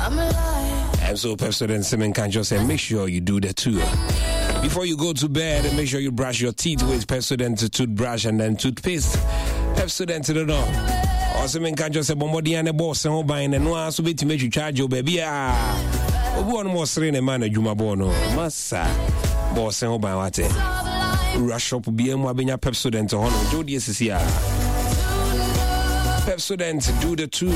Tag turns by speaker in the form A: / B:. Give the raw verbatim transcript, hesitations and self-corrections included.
A: And so Pepsodent Semen can just say, make sure you do that too. Before you go to bed, make sure you brush your teeth with Pepsodent toothbrush and then toothpaste. Pepsodent, no no. Or Semen can just say, Bombodi and the boss and Obine and no so bit to make you charge your baby. Ah, one more serene man, Juma Bono, Massa, boss and Obine Wate. Rush up B M Wabinya Pepsodent to Honor Jody S C R. Pepsodent, do the two.